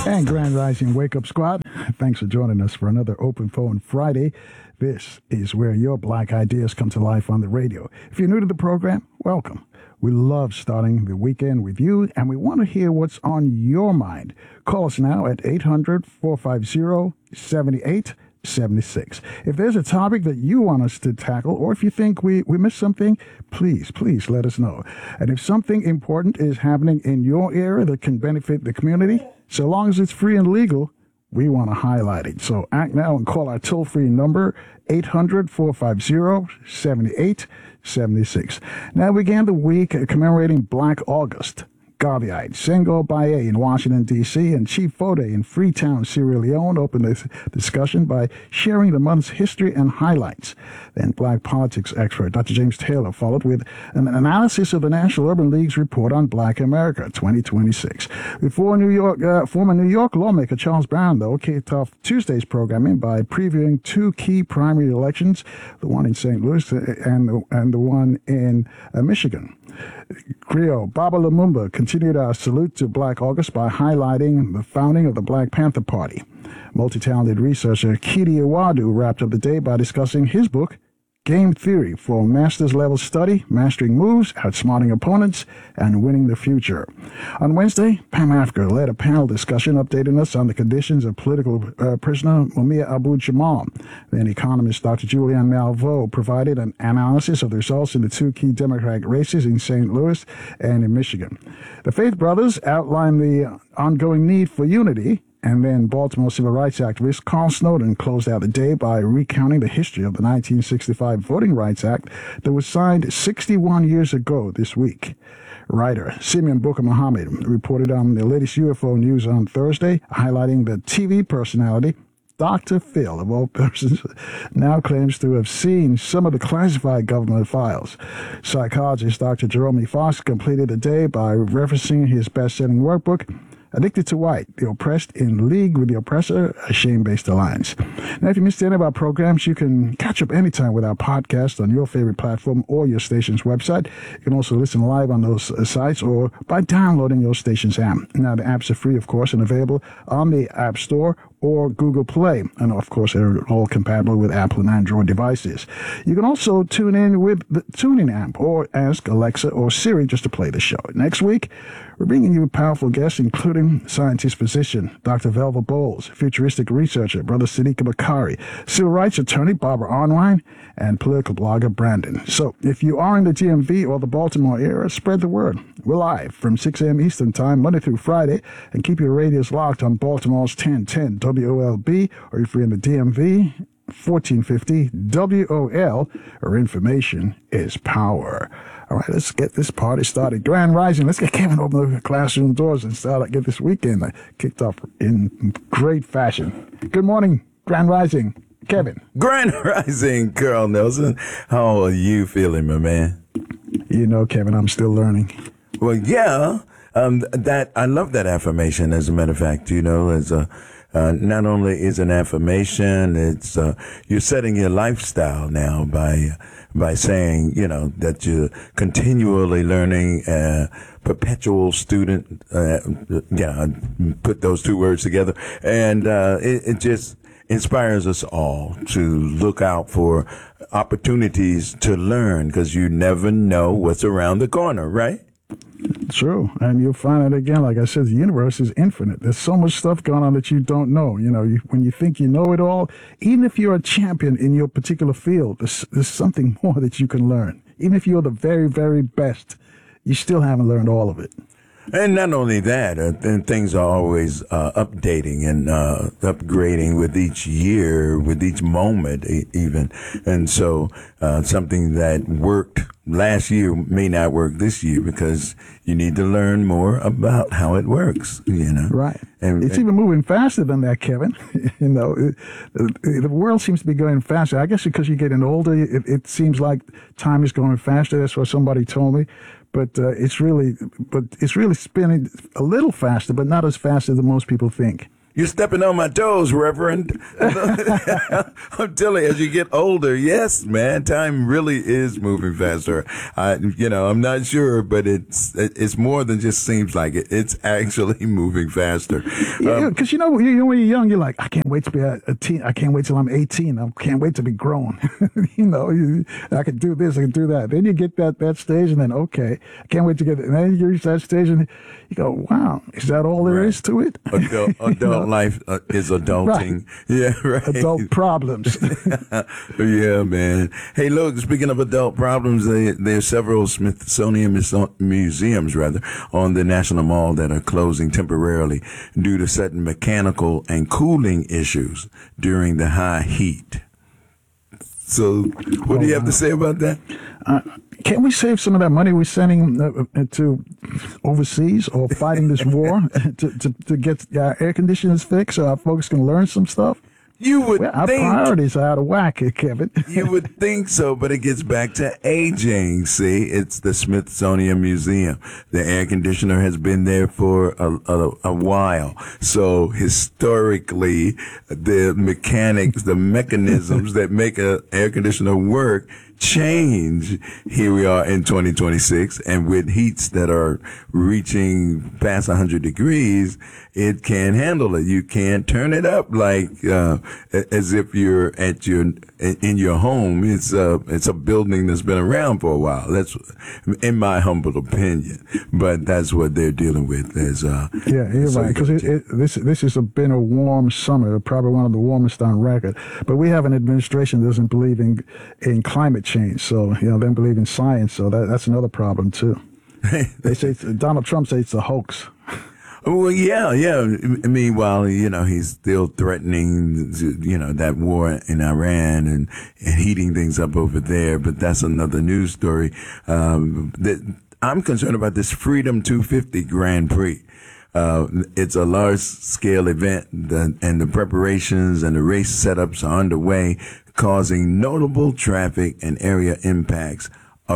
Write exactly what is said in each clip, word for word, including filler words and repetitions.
And Grand Rising Wake Up Squad, thanks for joining us for another Open Phone Friday. This is where your black ideas come to life on the radio. If you're new to the program, welcome. We love starting the weekend with you, and we want to hear what's on your mind. Call us now at eight hundred, four five zero, seven eight seven six. If there's a topic that you want us to tackle, or if you think we, we missed something, please, please let us know. And if something important is happening in your area that can benefit the community, so long as it's free and legal, we want to highlight it. So act now and call our toll-free number, eight hundred, four five zero, seven eight seven six. Now we began the week commemorating Black August. Garveyite, Senghor Baye in Washington, D C, and Chief Fode in Freetown, Sierra Leone opened this discussion by sharing the month's history and highlights. Then black politics expert Doctor James Taylor followed with an analysis of the National Urban League's report on Black America twenty twenty-six. Before New York, uh, former New York lawmaker Charles Brown, though, kicked off Tuesday's programming by previewing two key primary elections, the one in Saint Louis and the, and the one in uh, Michigan. Griot Baba Lumumba continued our salute to Black August by highlighting the founding of the Black Panther Party. Multi-talented researcher Kidi Iwadu wrapped up the day by discussing his book, Game Theory, for master's level study, mastering moves, outsmarting opponents, and winning the future. On Wednesday, Pam Africa led a panel discussion updating us on the conditions of political uh, prisoner Mumia Abu-Jamal. Then economist Doctor Julianne Malveaux provided an analysis of the results in the two key Democratic races in Saint Louis and in Michigan. The Faith Brothers outlined the ongoing need for unity. And then Baltimore civil rights activist Carl Snowden closed out the day by recounting the history of the nineteen sixty-five Voting Rights Act that was signed sixty-one years ago this week. Writer Simeon Booker Muhammad reported on the latest U F O news on Thursday, highlighting the T V personality Doctor Phil, of all persons, now claims to have seen some of the classified government files. Psychologist Doctor Jerome Fox completed the day by referencing his best-selling workbook, Addicted to White, The Oppressed in League with the Oppressor, a Shame-Based Alliance. Now, if you missed any of our programs, you can catch up anytime with our podcast on your favorite platform or your station's website. You can also listen live on those uh, sites or by downloading your station's app. Now, the apps are free, of course, and available on the App Store or Google Play. And, of course, they're all compatible with Apple and Android devices. You can also tune in with the TuneIn app or ask Alexa or Siri just to play the show. Next week, we're bringing you powerful guests, including scientist physician Doctor Velva Bowles, futuristic researcher Brother Siddiq Bakari, civil rights attorney Barbara Arnwine, and political blogger Brandon. So if you are in the D M V or the Baltimore area, spread the word. We're live from six a.m. Eastern Time, Monday through Friday, and keep your radios locked on Baltimore's ten ten W O L B, or if you're in the D M V, fourteen fifty W O L, or information is power. All right, let's get this party started. Grand Rising. Let's get Kevin open the classroom doors and start get this weekend kicked off in great fashion. Good morning, Grand Rising. Kevin. Grand Rising, Carl Nelson. How are you feeling, my man? You know, Kevin, I'm still learning. Well, yeah, um, that I love that affirmation. As a matter of fact, you know, as a uh, not only is an affirmation, it's uh, you're setting your lifestyle now by by saying, you know, that you're continually learning, uh, perpetual student. Uh, yeah, put those two words together, and uh, it, it just inspires us all to look out for opportunities to learn, because you never know what's around the corner, right? True. And you'll find it again, like I said, the universe is infinite. There's so much stuff going on that you don't know. You know, you, when you think you know it all, even if you're a champion in your particular field, there's, there's something more that you can learn. Even if you're the very, very best, you still haven't learned all of it. And not only that, uh, then things are always uh, updating and uh, upgrading with each year, with each moment e- even. And so uh, something that worked last year may not work this year, because you need to learn more about how it works, you know. Right. And it's and, even moving faster than that, Kevin. you know, it, it, the world seems to be going faster. I guess because you're getting older, it, it seems like time is going faster. That's what somebody told me. But uh, it's really, but it's really spinning a little faster, but not as fast as most people think. You're stepping on my toes, Reverend. I'm telling you, as you get older, yes, man, time really is moving faster. I, you know, I'm not sure, but it's it's more than just seems like it. It's actually moving faster. Yeah, Um, because you know, you, when you're young, you're like, I can't wait to be a, a teen. I can't wait till I'm eighteen. I can't wait to be grown. you know, you, I can do this, I can do that. Then you get that that stage, and then okay, I can't wait to get. And then you reach that stage, and you go, wow, is that all there Right. is to it? adult adult You know? life uh, is adulting. Yeah, right. Adult problems. Yeah, man. Hey, look, speaking of adult problems, there, there are several Smithsonian Muso- museums, rather, on the National Mall that are closing temporarily due to certain mechanical and cooling issues during the high heat. So, what do you have to say about that? Uh, can't we save some of that money we're sending uh, to overseas or fighting this war to, to, to get our air conditioners fixed so our folks can learn some stuff? You would Well, our think. priorities are out of whack here, Kevin. You would think so, but it gets back to aging. See, it's the Smithsonian Museum. The air conditioner has been there for a, a, a while. So historically, the mechanics, the mechanisms that make an air conditioner work change. Here we are in twenty twenty-six, and with heats that are reaching past one hundred degrees, it can't handle it. You can't turn it up like uh, as if you're at your in your home. It's a it's a building that's been around for a while. That's in my humble opinion, but that's what they're dealing with. As uh, Yeah, you're so right. Because it, it, this this has been a warm summer, probably one of the warmest on record. But we have an administration that doesn't believe in in climate change, so you know they don't believe in science. So that that's another problem too. They say it's, Donald Trump says it's a hoax. Well, yeah, yeah. Meanwhile, you know, he's still threatening, you know, that war in Iran and, and heating things up over there. But that's another news story. Um, that I'm concerned about this Freedom two fifty Grand Prix. Uh, it's a large scale event, the, and the preparations and the race setups are underway, causing notable traffic and area impacts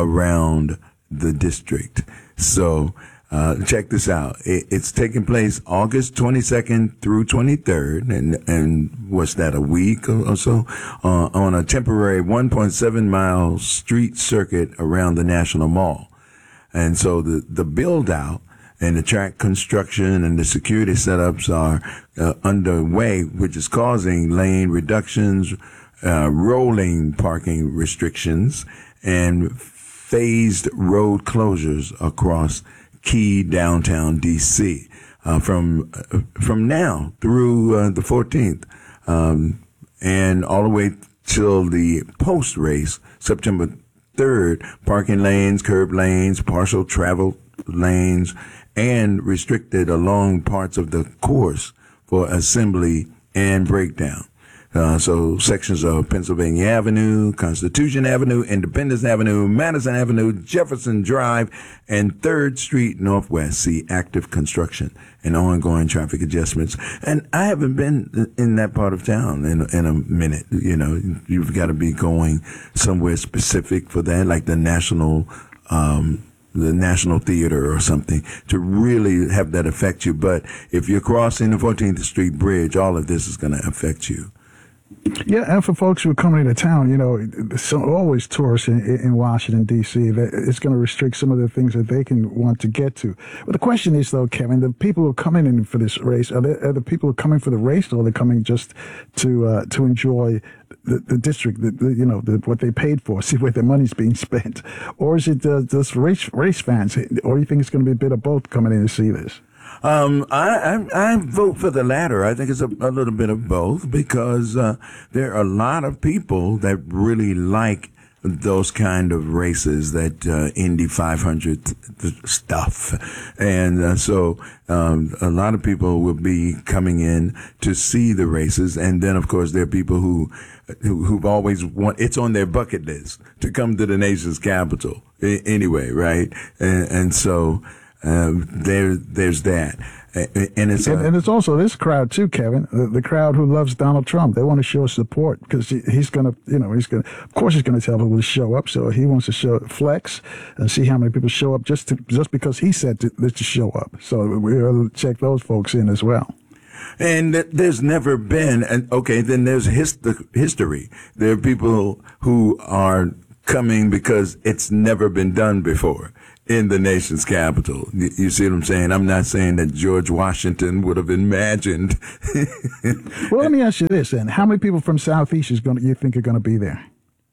around the district. So, Uh, check this out. It, it's taking place August twenty-second through twenty-third, and and what's that, a week or, or so, uh, on a temporary one point seven mile street circuit around the National Mall. And so the, the build out and the track construction and the security setups are uh, underway, which is causing lane reductions, uh, rolling parking restrictions, and phased road closures across key downtown D C uh, from uh, from now through uh, the fourteenth, um, and all the way till the post race September third. Parking lanes, curb lanes, partial travel lanes, and restricted along parts of the course for assembly and breakdown. Uh, so sections of Pennsylvania Avenue, Constitution Avenue, Independence Avenue, Madison Avenue, Jefferson Drive, and third Street Northwest see active construction and ongoing traffic adjustments. And I haven't been in that part of town in, in a minute. You know, you've got to be going somewhere specific for that, like the National, um, the National Theater or something, to really have that affect you. But if you're crossing the fourteenth Street Bridge, all of this is going to affect you. Yeah, and for folks who are coming into town, you know, there's always tourists in, in Washington, D C That it's going to restrict some of the things that they can want to get to. But the question is, though, Kevin, the people who are coming in for this race, are, they, are the people who are coming for the race, or are they coming just to uh, to enjoy the, the district, the, the, you know, the, what they paid for, see where their money's being spent? Or is it uh, just race, race fans? Or do you think it's going to be a bit of both coming in to see this? Um, I, I, I vote for the latter. I think it's a, a little bit of both, because uh, there are a lot of people that really like those kind of races, that uh, Indy five hundred stuff. And uh, so um, a lot of people will be coming in to see the races. And then, of course, there are people who, who who've always want, it's on their bucket list to come to the nation's capital anyway, right? And, and so Um, there, there's that, and it's and, a, and it's also this crowd too, Kevin. The, the crowd who loves Donald Trump. They want to show support because he, he's going to, you know, he's going. Of course, he's going to tell people to show up. So he wants to show flex and see how many people show up just to just because he said to, to show up. So we'll check those folks in as well. And th- there's never been, and okay, then there's hist- history. There are people who are coming because it's never been done before in the nation's capital. You, you see what I'm saying? I'm not saying that George Washington would have imagined. Well, let me ask you this then. How many people from Southeast is going to, you think are going to be there?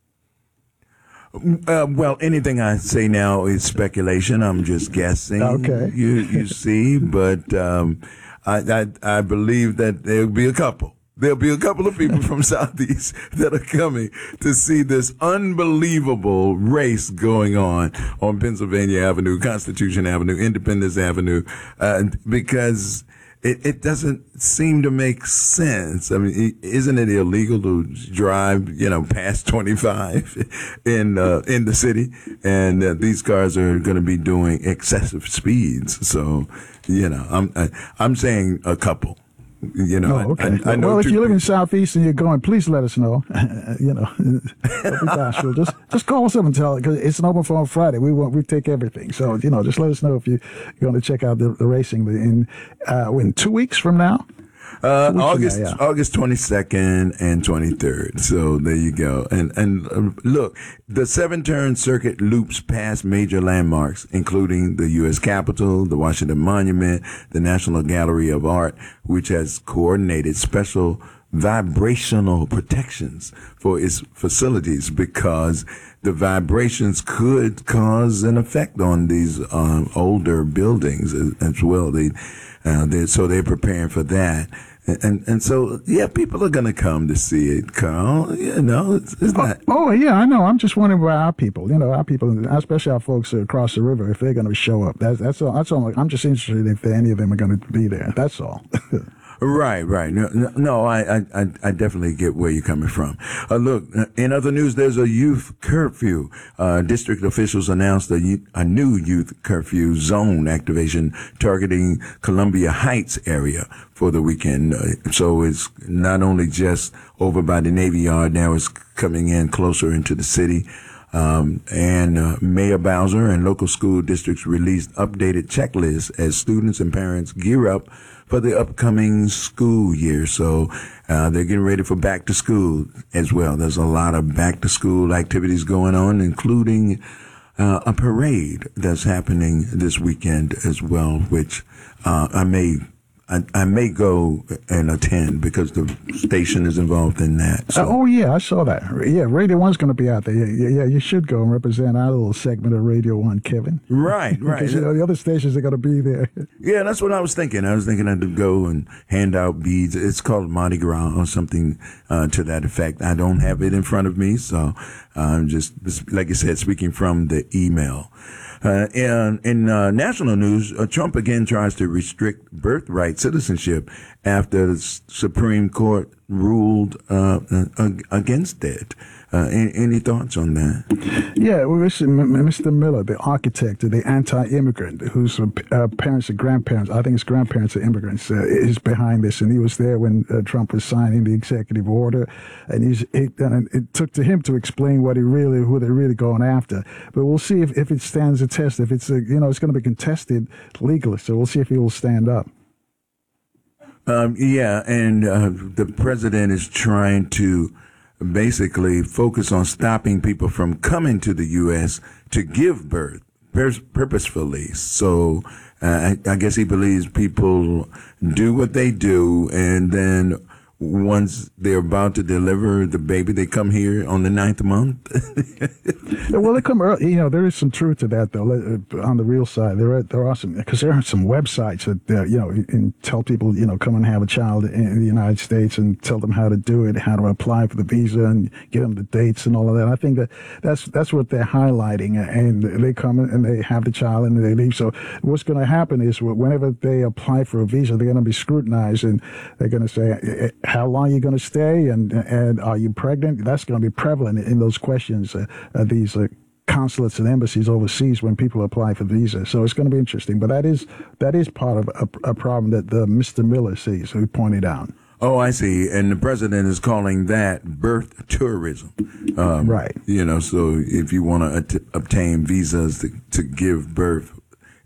Uh, well, anything I say now is speculation. I'm just guessing. Okay. You you see, but um, I, I I believe that there'll be a couple. There'll be a couple of people from Southeast that are coming to see this unbelievable race going on on Pennsylvania Avenue, Constitution Avenue, Independence Avenue, uh, because it, it doesn't seem to make sense. I mean, isn't it illegal to drive, you know, past twenty-five in uh, in the city? And uh, these cars are going to be doing excessive speeds. So, you know, I'm I, I'm saying a couple. You know, oh, okay. I, I know well, if two you live in people. Southeast and you're going, please let us know. you know, don't be bashful. Just just call us up and tell it, because it's an open phone Friday. We want we take everything. So you know, just let us know if you, you're going to check out the, the racing in uh, in two weeks from now. Uh, Two weeks from August now, yeah. August twenty-second and twenty-third. So there you go. And and uh, look, the seven turn circuit loops past major landmarks, including the U S Capitol, the Washington Monument, the National Gallery of Art, which has coordinated special vibrational protections for its facilities because the vibrations could cause an effect on these um, older buildings as, as well. They, uh, they, so they're preparing for that. And, and, and so, yeah, people are going to come to see it, Carl. You know, it's, it's not. Oh, yeah, I know. I'm just wondering about our people, you know, our people, especially our folks across the river, if they're going to show up. That's, that's all. That's all. I'm just interested if any of them are going to be there. That's all. Right, right. No, no, no I, I, I definitely get where you're coming from. Uh, look, in other news, there's a youth curfew. Uh, district officials announced a, a new youth curfew zone activation targeting Columbia Heights area for the weekend. Uh, so it's not only just over by the Navy Yard, now it's coming in closer into the city. Um, and uh, Mayor Bowser and local school districts released updated checklists as students and parents gear up for the upcoming school year. So uh, they're getting ready for back to school as well. There's a lot of back to school activities going on, including uh, a parade that's happening this weekend as well, which uh, I may I, I may go and attend because the station is involved in that. So. Uh, oh, yeah, I saw that. Yeah, Radio one's going to be out there. Yeah, yeah, yeah, you should go and represent our little segment of Radio one, Kevin. Right, right. Because, you know, the other stations are going to be there. Yeah, that's what I was thinking. I was thinking I'd go and hand out beads. It's called Mardi Gras or something uh, to that effect. I don't have it in front of me, so I'm just, like I said, speaking from the email. Uh, in in uh, national news, uh, Trump again tries to restrict birthright citizenship after the S- Supreme Court ruled uh, uh, against it. Uh, any, any thoughts on that? Yeah, well, listen, M- Mister Miller, the architect, the anti-immigrant, whose uh, parents or grandparents, I think his grandparents are immigrants, uh, is behind this, and he was there when uh, Trump was signing the executive order, and he's he, and it took to him to explain what he really, who they're really going after. But we'll see if, if it stands a test. If it's a, you know, it's going to be contested legally, so we'll see if he will stand up. Um, yeah, and uh, the president is trying to basically focus on stopping people from coming to the U S to give birth pur- purposefully. So uh, I, I guess he believes people do what they do, and then once they're about to deliver the baby, they come here on the ninth month. Well, they come early. You know, there is some truth to that, though. uh, On the real side, there are there are some, because there are some websites that uh, you know, and tell people, you know, come and have a child in the United States and tell them how to do it, how to apply for the visa, and give them the dates and all of that. I think that that's that's what they're highlighting, and they come and they have the child and they leave. So what's going to happen is whenever they apply for a visa, they're going to be scrutinized, and they're going to say, how long are you going to stay, and and are you pregnant? That's going to be prevalent in those questions. Uh, uh, these uh, consulates and embassies overseas when people apply for visas. So it's going to be interesting. But that is that is part of a, a problem that uh, Mister Miller sees, who pointed out. Oh, I see. And the president is calling that birth tourism. Um, right. You know, so if you want to at- obtain visas to, to give birth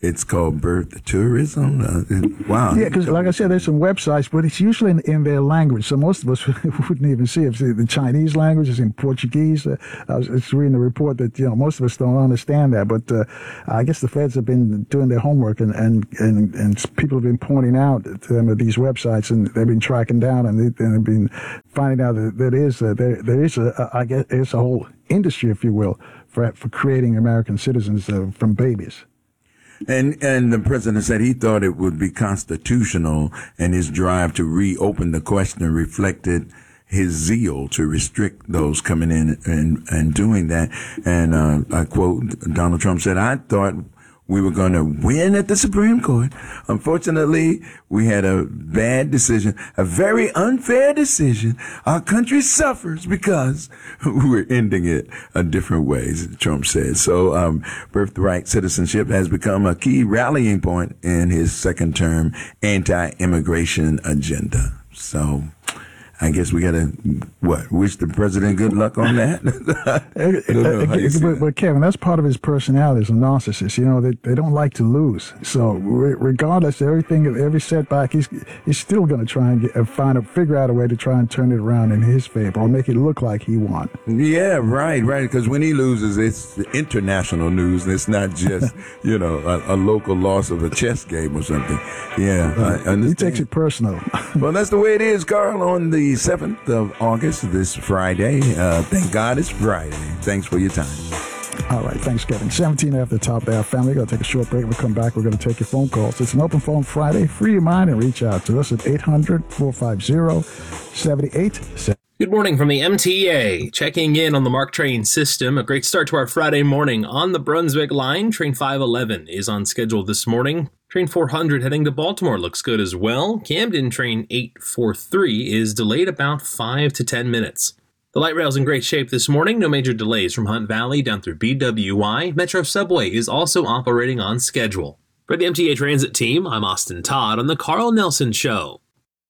it's called birth tourism. Uh, it, wow. Yeah, because like I said, there's some websites, but it's usually in, in their language. So most of us wouldn't even see it. The Chinese language is in Portuguese. Uh, I was just reading the report that, you know, most of us don't understand that. But uh, I guess the feds have been doing their homework, and, and, and, and people have been pointing out to them of these websites, and they've been tracking down, and, they, and they've been finding out that there is a, there, there is a, I guess it's a whole industry, if you will, for for creating American citizens uh, from babies. And and the president said he thought it would be constitutional, and his drive to reopen the question reflected his zeal to restrict those coming in and, and doing that. And uh, I quote, Donald Trump said, I thought we were going to win at the Supreme Court. Unfortunately, we had a bad decision, a very unfair decision. Our country suffers because we're ending it a different ways, Trump said. So um, birthright citizenship has become a key rallying point in his second term anti-immigration agenda. So I guess we got to, what, wish the president good luck on that? but, but Kevin, that's part of his personality as a narcissist. You know, they, they don't like to lose. So re- regardless of everything, every setback, he's he's still going to try and get, find a, figure out a way to try and turn it around in his favor or make it look like he won. Yeah, right, right. Because when he loses, it's international news. And it's not just, you know, a, a local loss of a chess game or something. Yeah, uh, I understand. He takes it personal. Well, that's the way it is, Carl, on the seventh of August, this Friday. Uh, thank God it's Friday. Thanks for your time. All right. Thanks, Kevin. seventeen after the top of our family. We're going to take a short break. We'll come back. We're going to take your phone calls. It's an open phone Friday. Free your mind and reach out to us at eight hundred, four five zero, seven eight seven zero. Good morning from the M T A. Checking in on the MARC train system. A great start to our Friday morning on the Brunswick line. Train five eleven is on schedule this morning. Train four hundred heading to Baltimore looks good as well. Camden train eight forty-three is delayed about five to ten minutes. The light rail's in great shape this morning. No major delays from Hunt Valley down through B W I. Metro Subway is also operating on schedule. For the M T A Transit team, I'm Austin Todd on the Carl Nelson Show.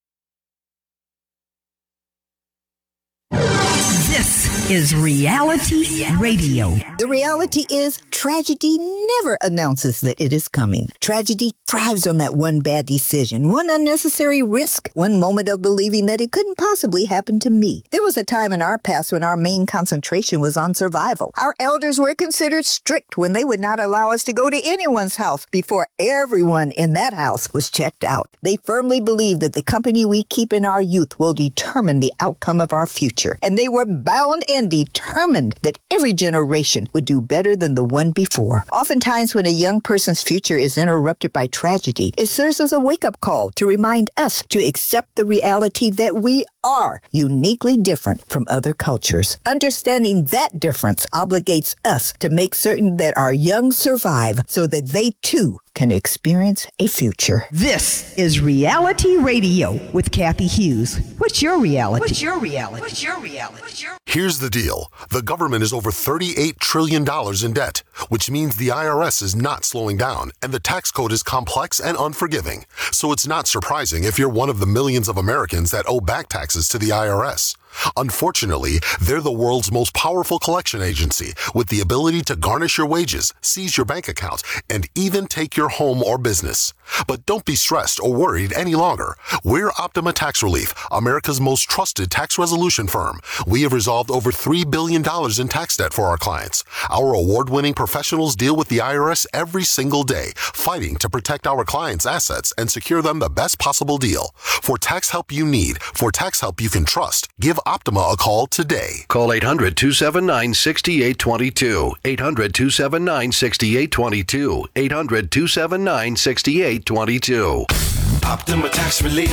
This is Reality Radio. The reality is tragedy never announces that it is coming. Tragedy thrives on that one bad decision, one unnecessary risk, one moment of believing that it couldn't possibly happen to me. There was a time in our past when our main concentration was on survival. Our elders were considered strict when they would not allow us to go to anyone's house before everyone in that house was checked out. They firmly believed that the company we keep in our youth will determine the outcome of our future. And they were bound and determined that every generation would do better than the one before. Oftentimes, when a young person's future is interrupted by tragedy, it serves as a wake-up call to remind us to accept the reality that we are uniquely different from other cultures. Understanding that difference obligates us to make certain that our young survive so that they too can experience a future. This is Reality Radio with Kathy Hughes. What's your reality? What's your reality? What's your reality? What's your... Here's the deal. The government is over thirty-eight trillion dollars in debt, which means the I R S is not slowing down, and the tax code is complex and unforgiving. So it's not surprising if you're one of the millions of Americans that owe back taxes to the I R S. Unfortunately, they're the world's most powerful collection agency with the ability to garnish your wages, seize your bank accounts, and even take your home or business. But don't be stressed or worried any longer. We're Optima Tax Relief, America's most trusted tax resolution firm. We have resolved over three billion dollars in tax debt for our clients. Our award-winning professionals deal with the I R S every single day, fighting to protect our clients' assets and secure them the best possible deal. For tax help you need, for tax help you can trust, give Optima a call today. Call eight hundred, two seven nine, six eight two two. eight hundred, two seven nine, six eight two two. eight hundred, two seven nine, six eight two two. Optima Tax Relief.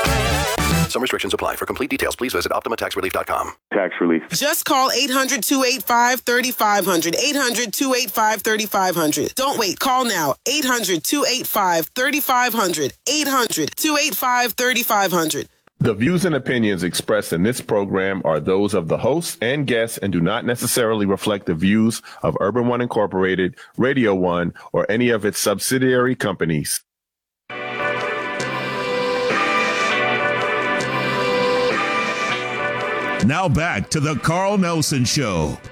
Some restrictions apply. For complete details, please visit optima tax relief dot com. Tax relief. Just call eight hundred, two eight five, three five zero zero. eight hundred, two eight five, three five zero zero. Don't wait. Call now. eight hundred, two eight five, three five zero zero. eight hundred, two eight five, three five zero zero. The views and opinions expressed in this program are those of the hosts and guests and do not necessarily reflect the views of Urban One Incorporated, Radio One, or any of its subsidiary companies. Now back to the Carl Nelson Show